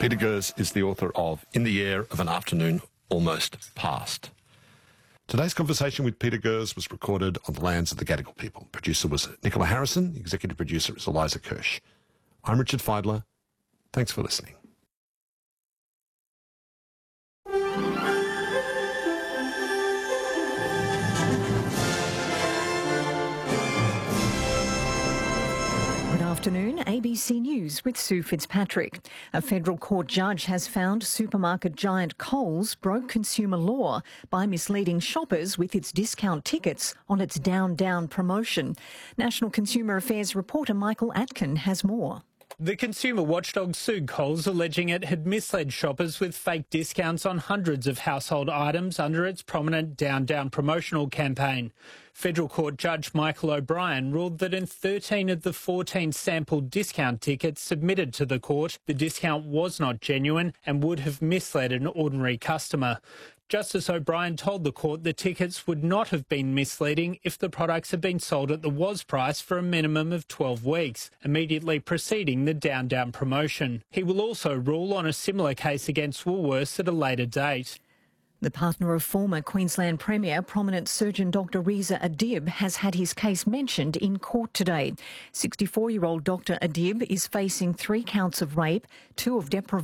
Peter Gers is the author of In the Air of an Afternoon Almost Past. Today's conversation with Peter Gers was recorded on the lands of the Gadigal people. Producer was Nicola Harrison. The executive producer is Eliza Kirsch. I'm Richard Feidler. Thanks for listening. Afternoon, ABC News with Sue Fitzpatrick. A federal court judge has found supermarket giant Coles broke consumer law by misleading shoppers with its discount tickets on its Down Down promotion. National Consumer Affairs reporter Michael Atkin has more. The consumer watchdog sued Coles, alleging it had misled shoppers with fake discounts on hundreds of household items under its prominent Down Down promotional campaign. Federal Court Judge Michael O'Brien ruled that in 13 of the 14 sampled discount tickets submitted to the court, the discount was not genuine and would have misled an ordinary customer. Justice O'Brien told the court the tickets would not have been misleading if the products had been sold at the was price for a minimum of 12 weeks, immediately preceding the Down Down promotion. He will also rule on a similar case against Woolworths at a later date. The partner of former Queensland Premier, prominent surgeon Dr Reza Adib, has had his case mentioned in court today. 64-year-old Dr Adib is facing 3 counts of rape, 2 of deprivation